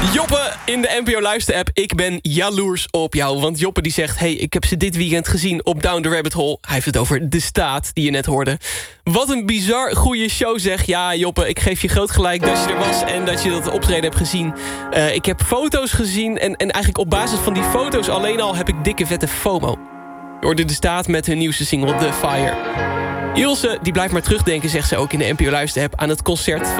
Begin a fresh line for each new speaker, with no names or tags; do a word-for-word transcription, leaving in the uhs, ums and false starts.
Joppe in de N P O Luisterapp. Ik ben jaloers op jou. Want Joppe die zegt... hey, ik heb ze dit weekend gezien op Down the Rabbit Hole. Hij heeft het over De Staat, die je net hoorde. Wat een bizar goede show zeg. Ja, Joppe, ik geef je groot gelijk dat je er was... en dat je dat optreden hebt gezien. Uh, ik heb foto's gezien... En, en eigenlijk op basis van die foto's alleen al... heb ik dikke vette FOMO. Je hoorde De Staat met hun nieuwste single The Fire. Ilse, die blijft maar terugdenken, zegt ze ook in de N P O Luisterapp... aan het concert